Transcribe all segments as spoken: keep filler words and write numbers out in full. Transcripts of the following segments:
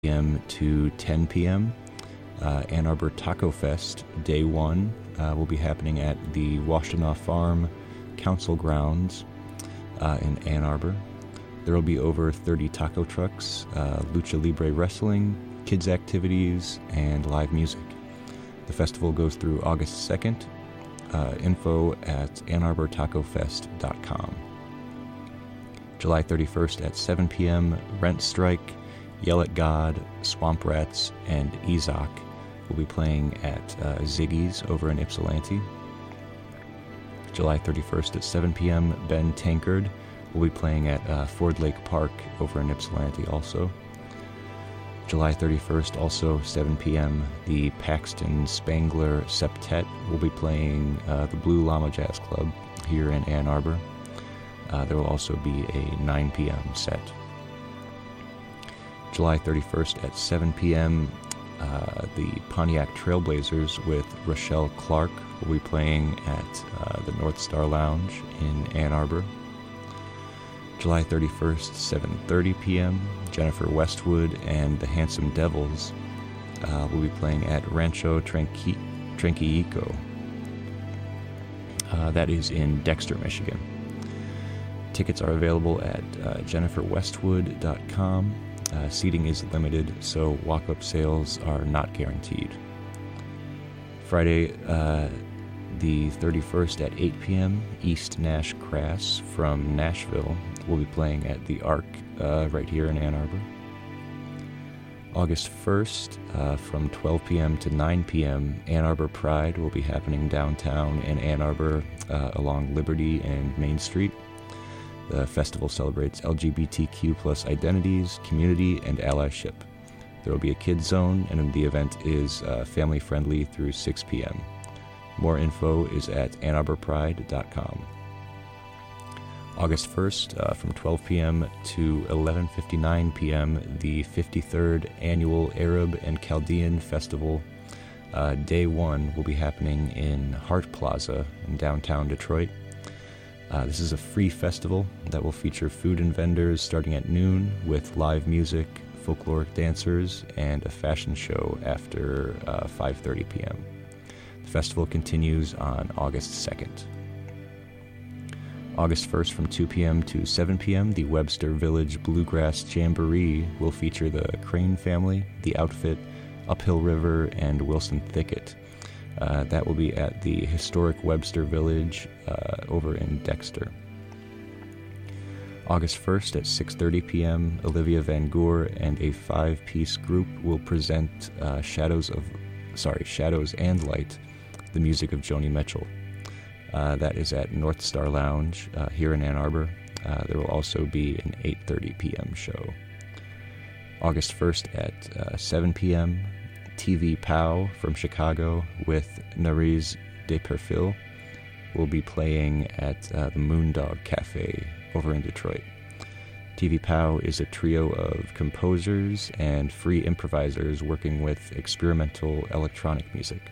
p.m. to ten p.m. Uh, Ann Arbor Taco Fest Day one uh, will be happening at the Washtenaw Farm Council Grounds uh, in Ann Arbor. There will be over thirty taco trucks, uh, lucha libre wrestling, kids activities, and live music. The festival goes through August second. Uh, info at ann arbor taco fest dot com. July thirty-first at seven p.m., Rent Strike, Yell at God, Swamp Rats, and Ezok will be playing at uh, Ziggy's over in Ypsilanti. July thirty-first at seven p.m., Ben Tankard will be playing at uh, Ford Lake Park over in Ypsilanti also. July thirty-first, also seven p.m., the Paxton Spangler Septet will be playing uh, the Blue Llama Jazz Club here in Ann Arbor. Uh, there will also be a nine p.m. set. July thirty-first at seven p.m., uh, the Pontiac Trailblazers with Rochelle Clark will be playing at uh, the North Star Lounge in Ann Arbor. July thirty-first, seven thirty p.m., Jennifer Westwood and the Handsome Devils uh, will be playing at Rancho Tranqui- Tranquillico. Uh, that is in Dexter, Michigan. Tickets are available at uh, jennifer westwood dot com. Uh, seating is limited, so walk-up sales are not guaranteed. Friday, uh, the thirty-first at eight p.m., East Nash Crass from Nashville will be playing at the Arc uh, right here in Ann Arbor. August first, uh, from twelve p.m. to nine p.m., Ann Arbor Pride will be happening downtown in Ann Arbor uh, along Liberty and Main Street. The festival celebrates L G B T Q plus identities, community, and allyship. There will be a kids zone, and the event is uh, family-friendly through six p.m. More info is at ann arbor pride dot com. August first, uh, from twelve p.m. to eleven fifty-nine p.m., the fifty-third Annual Arab and Chaldean Festival, uh, Day one, will be happening in Hart Plaza in downtown Detroit. Uh, this is a free festival that will feature food and vendors starting at noon with live music, folkloric dancers, and a fashion show after uh, five thirty p.m. The festival continues on August second. August first from two p.m. to seven p.m., the Webster Village Bluegrass Jamboree will feature the Crane Family, The Outfit, Uphill River, and Wilson Thicket. Uh, that will be at the historic Webster Village uh, over in Dexter. August first at six thirty p.m., Olivia Van Goor and a five-piece group will present uh, Shadows of, sorry, Shadows and Light, the music of Joni Mitchell. Uh, that is at North Star Lounge uh, here in Ann Arbor. Uh, there will also be an eight thirty p.m. show. August first at uh, seven p.m., T V Pow from Chicago with Nariz de Perfil will be playing at uh, the Moondog Cafe over in Detroit. T V Pow is a trio of composers and free improvisers working with experimental electronic music.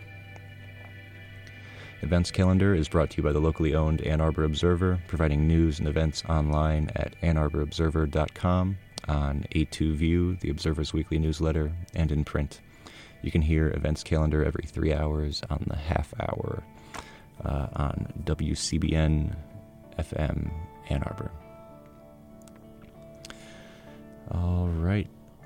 Events calendar is brought to you by the locally owned Ann Arbor Observer, providing news and events online at ann arbor observer dot com, on A two View, the Observer's weekly newsletter, and in print. You can hear events calendar every three hours on the half hour uh, on W C B N F M Ann Arbor. All right.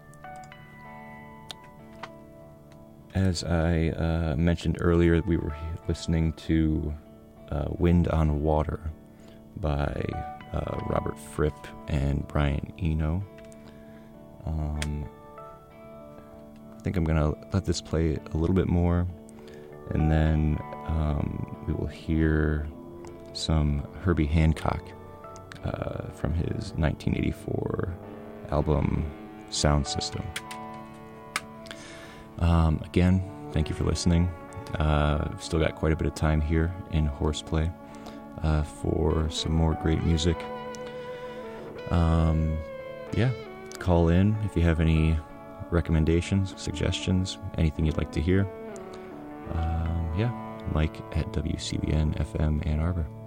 As I uh, mentioned earlier, we were listening to uh, Wind on Water by uh, Robert Fripp and Brian Eno. Um, I think I'm going to let this play a little bit more, and then um, we will hear some Herbie Hancock uh, from his nineteen eighty-four album Sound System. Um, again, thank you for listening. Uh, I've still got quite a bit of time here in Horseplay uh, for some more great music. Um, yeah, call in if you have any recommendations, suggestions, anything you'd like to hear. Um, yeah, Mike at W C B N F M Ann Arbor.